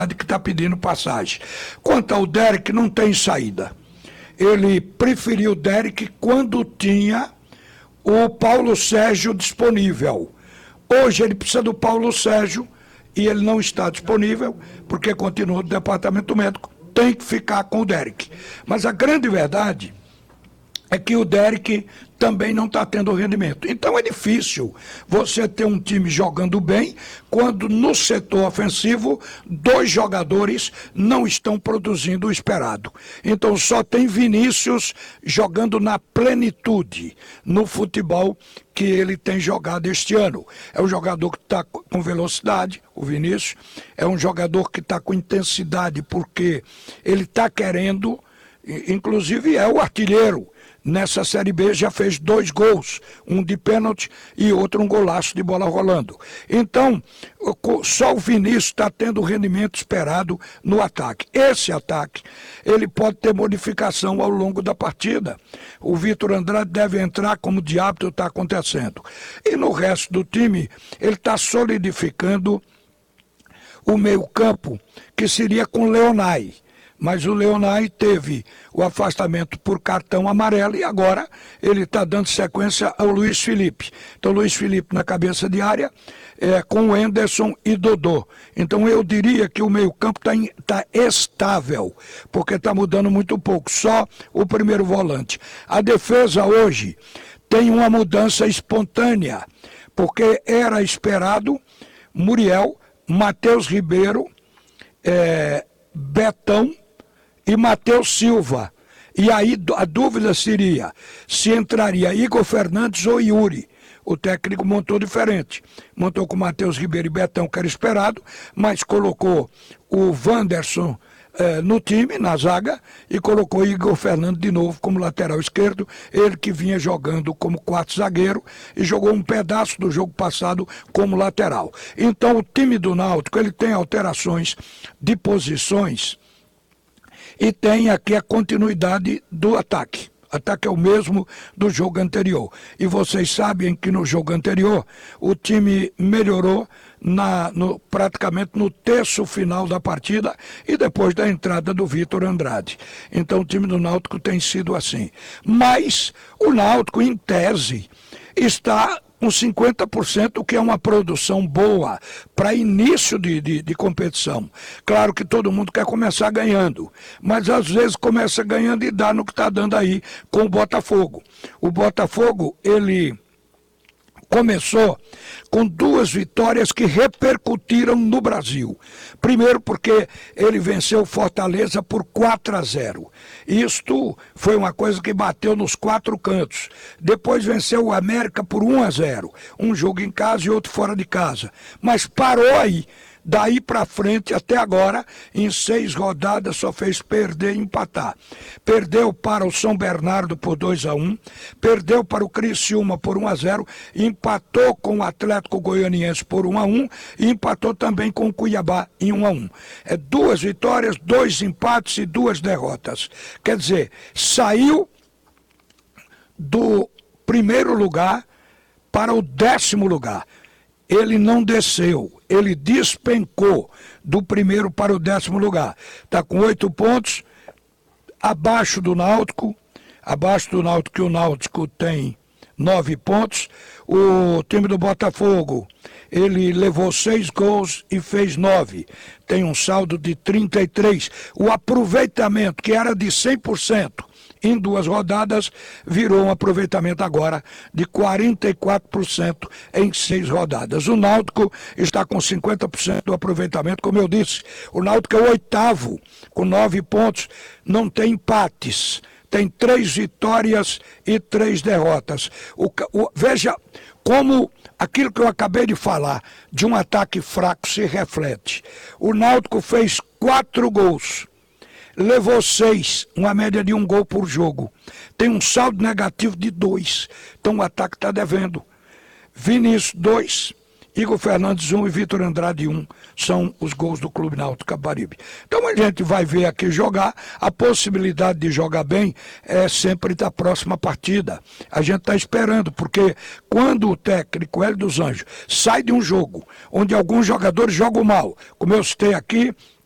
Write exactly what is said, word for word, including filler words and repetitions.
que está pedindo passagem. Quanto ao Derek, não tem saída. Ele preferiu o Derek quando tinha o Paulo Sérgio disponível. Hoje ele precisa do Paulo Sérgio e ele não está disponível, porque continua no departamento médico, tem que ficar com o Derek. Mas a grande verdade é que o Derek também não está tendo rendimento. Então é difícil você ter um time jogando bem quando no setor ofensivo dois jogadores não estão produzindo o esperado. Então só tem Vinícius jogando na plenitude no futebol que ele tem jogado este ano. É um jogador que está com velocidade, o Vinícius, é um jogador que está com intensidade porque ele está querendo, inclusive é o artilheiro. Nessa Série B já fez dois gols, um de pênalti e outro um golaço de bola rolando. Então, só o Vinícius está tendo o rendimento esperado no ataque. Esse ataque, ele pode ter modificação ao longo da partida. O Vitor Andrade deve entrar como de hábito está acontecendo. E no resto do time, ele está solidificando o meio-campo, que seria com Leonai. Mas o Leonai teve o afastamento por cartão amarelo e agora ele está dando sequência ao Luiz Felipe. Então, Luiz Felipe na cabeça de área, é, com o Henderson e Dodô. Então, eu diria que o meio-campo está tá estável, porque está mudando muito pouco, só o primeiro volante. A defesa hoje tem uma mudança espontânea, porque era esperado Muriel, Matheus Ribeiro, é, Betão e Matheus Silva. E aí a dúvida seria se entraria Igor Fernandes ou Yuri. O técnico montou diferente. Montou com Matheus Ribeiro e Betão, que era esperado, mas colocou o Wanderson eh, no time, na zaga, e colocou Igor Fernandes de novo como lateral esquerdo, ele que vinha jogando como quarto zagueiro e jogou um pedaço do jogo passado como lateral. Então o time do Náutico, ele tem alterações de posições e tem aqui a continuidade do ataque. O ataque é o mesmo do jogo anterior. E vocês sabem que no jogo anterior o time melhorou na, no, praticamente no terço final da partida e depois da entrada do Vitor Andrade. Então o time do Náutico tem sido assim. Mas o Náutico, em tese, está com cinquenta por cento, o que é uma produção boa para início de, de, de competição. Claro que todo mundo quer começar ganhando, mas às vezes começa ganhando e dá no que está dando aí com o Botafogo. O Botafogo, ele começou com duas vitórias que repercutiram no Brasil. Primeiro porque ele venceu o Fortaleza por quatro a zero. Isto foi uma coisa que bateu nos quatro cantos. Depois venceu o América por um a zero. Um jogo em casa e outro fora de casa. Mas parou aí. Daí para frente, até agora, em seis rodadas, só fez perder e empatar. Perdeu para o São Bernardo por dois a um, perdeu para o Criciúma por um a zero, empatou com o Atlético Goianiense por um a um e empatou também com o Cuiabá em um a um. É duas vitórias, dois empates e duas derrotas. Quer dizer, saiu do primeiro lugar para o décimo lugar. Ele não desceu, ele despencou do primeiro para o décimo lugar. Está com oito pontos, abaixo do Náutico, abaixo do Náutico, que o Náutico tem nove pontos. O time do Botafogo, ele levou seis gols e fez nove. Tem um saldo de trinta e três. O aproveitamento, que era de cem por cento, em duas rodadas, virou um aproveitamento agora de quarenta e quatro por cento em seis rodadas. O Náutico está com cinquenta por cento do aproveitamento, como eu disse. O Náutico é o oitavo, com nove pontos, não tem empates. Tem três vitórias e três derrotas. O, o, veja como aquilo que eu acabei de falar, de um ataque fraco, se reflete. O Náutico fez quatro gols. Levou seis, uma média de um gol por jogo. Tem um saldo negativo de dois. Então o ataque está devendo. Vinícius, dois. Igor Fernandes, um e Vitor Andrade, um. São os gols do Clube Náutico Capibaribe. Então a gente vai ver aqui jogar. A possibilidade de jogar bem é sempre da próxima partida. A gente está esperando, porque quando o técnico Hélio dos Anjos sai de um jogo onde alguns jogadores jogam mal, como eu citei aqui,